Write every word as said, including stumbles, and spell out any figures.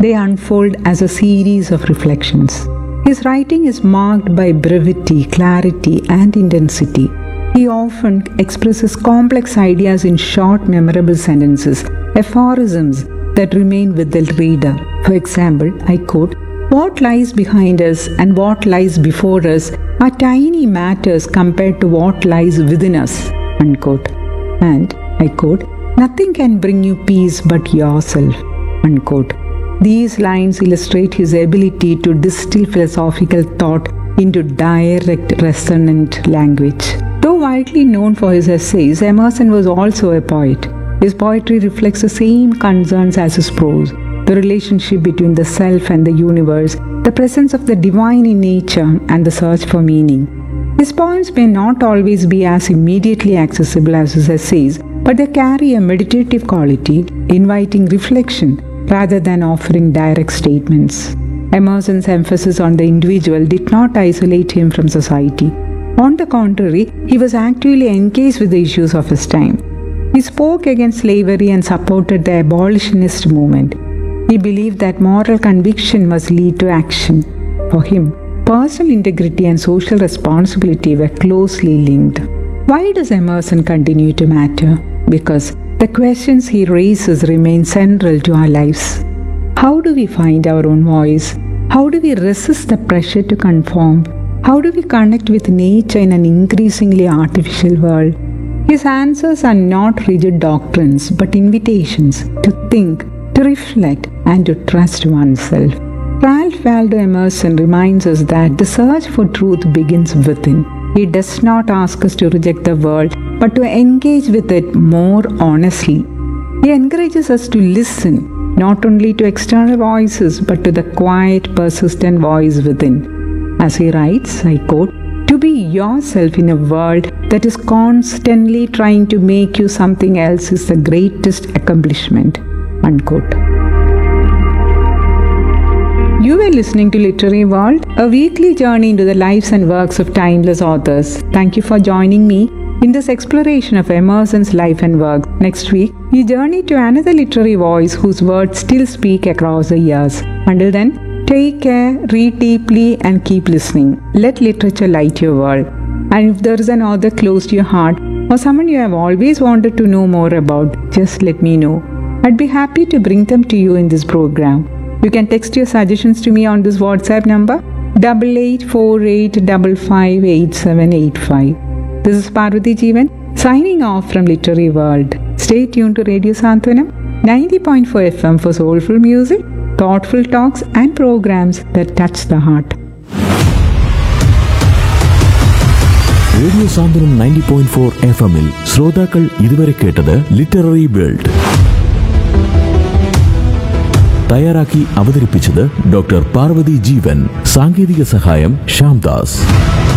they unfold as a series of reflections. His writing is marked by brevity, clarity, and intensity. He often expresses complex ideas in short, memorable sentences, aphorisms that remain with the reader. For example, I quote, "What lies behind us and what lies before us are tiny matters compared to what lies within us," unquote. And I quote, "Nothing can bring you peace but yourself," unquote. These lines illustrate his ability to distill philosophical thought into direct, resonant language. Though widely known for his essays, Emerson was also a poet. His poetry reflects the same concerns as his prose: the relationship between the self and the universe, the presence of the divine in nature, and the search for meaning. His poems may not always be as immediately accessible as his essays, but they carry a meditative quality, inviting reflection rather than offering direct statements. Emerson's emphasis on the individual did not isolate him from society. On the contrary, he was actively engaged with the issues of his time. He spoke against slavery and supported the abolitionist movement. He believed that moral conviction must lead to action. For him, personal integrity and social responsibility were closely linked. Why does Emerson continue to matter? Because the questions he raises remain central to our lives. How do we find our own voice? How do we resist the pressure to conform? How do we connect with nature in an increasingly artificial world? His answers are not rigid doctrines, but invitations to think, to reflect, and to trust oneself. Ralph Waldo Emerson reminds us that the search for truth begins within. He does not ask us to reject the world, but to engage with it more honestly. He encourages us to listen, not only to external voices, but to the quiet, persistent voice within. As he writes, I quote, "To be yourself in a world that is constantly trying to make you something else is the greatest accomplishment," unquote. You were listening to Literary World, a weekly journey into the lives and works of timeless authors. Thank you for joining me in this exploration of Emerson's life and work. Next week, we journey to another literary voice whose words still speak across the years. Until then, take care, read deeply, and keep listening. Let literature light your world. And if there is an author close to your heart or someone you have always wanted to know more about, just let me know. I'd be happy to bring them to you in this program. You can text your suggestions to me on this WhatsApp number, eight eight four eight five five eight seven eight five. This is Parvati Jeevan, signing off from Literary World. Stay tuned to Radio Santwanam, ninety point four F M for soulful music, thoughtful talks, and programs that touch the heart. Radio Santhwanam ninety point four F എമ്മിൽ ശ്രോതാക്കൾ ഇതുവരെ കേട്ടത് literary world. തയ്യാറാക്കി അവതരിപ്പിച്ചത് doctor Parvathi ജീവൻ. സാങ്കേതിക സഹായം ശ്യാംദാസ്.